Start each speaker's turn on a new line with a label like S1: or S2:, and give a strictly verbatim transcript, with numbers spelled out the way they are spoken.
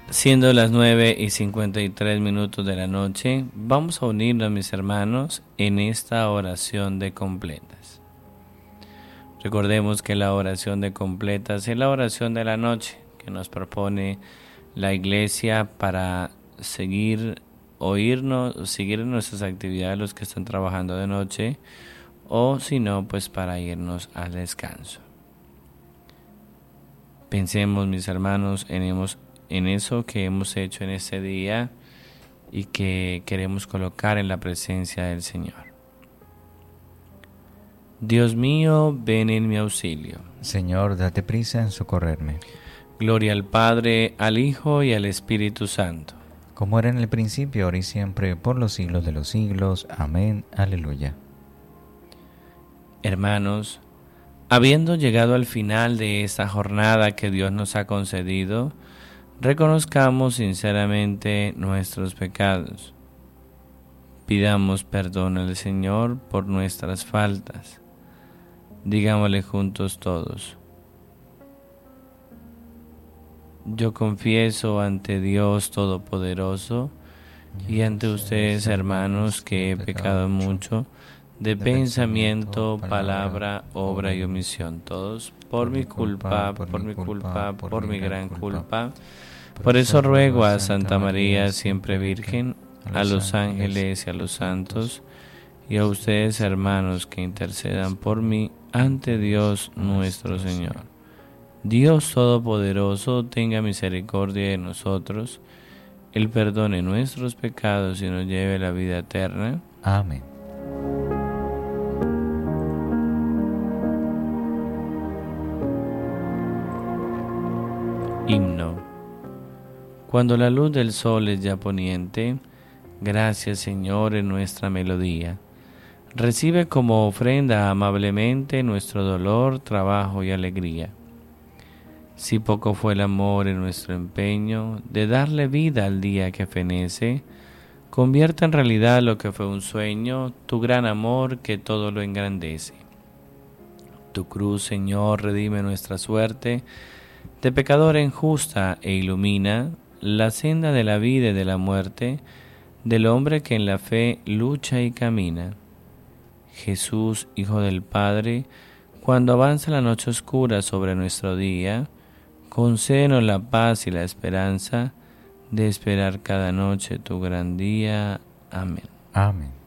S1: Siendo las nueve y cincuenta y tres minutos de la noche, vamos a unirnos, mis hermanos, en esta oración de completas. Recordemos que la oración de completas es la oración de la noche que nos propone la Iglesia para seguir, oírnos, seguir en nuestras actividades los que están trabajando de noche, o si no, pues para irnos al descanso. Pensemos, mis hermanos, en, hemos, en eso que hemos hecho en este día y que queremos colocar en la presencia del Señor. Dios mío, ven en mi auxilio.
S2: Señor, date prisa en socorrerme.
S1: Gloria al Padre, al Hijo y al Espíritu Santo.
S2: Como era en el principio, ahora y siempre, por los siglos de los siglos. Amén. Aleluya.
S1: Hermanos, habiendo llegado al final de esta jornada que Dios nos ha concedido, reconozcamos sinceramente nuestros pecados. Pidamos perdón al Señor por nuestras faltas. Digámosle juntos todos: yo confieso ante Dios Todopoderoso y ante ustedes, hermanos, que he pecado mucho de pensamiento, palabra, obra y omisión, todos por mi culpa, por mi culpa, por mi gran culpa. Por eso ruego a Santa María, siempre Virgen, a los ángeles y a los santos, y a ustedes, hermanos, que intercedan por mí ante Dios nuestro Señor. Dios Todopoderoso tenga misericordia de nosotros, Él perdone nuestros pecados y nos lleve a la vida eterna.
S2: Amén.
S1: Himno. Cuando la luz del sol es ya poniente, gracias, Señor, en nuestra melodía. Recibe como ofrenda amablemente nuestro dolor, trabajo y alegría. Si poco fue el amor en nuestro empeño de darle vida al día que fenece, convierte en realidad lo que fue un sueño, tu gran amor que todo lo engrandece. Tu cruz, Señor, redime nuestra suerte, de pecador injusta, e ilumina la senda de la vida y de la muerte del hombre que en la fe lucha y camina. Jesús, Hijo del Padre, cuando avanza la noche oscura sobre nuestro día, concédenos la paz y la esperanza de esperar cada noche tu gran día. Amén.
S2: Amén.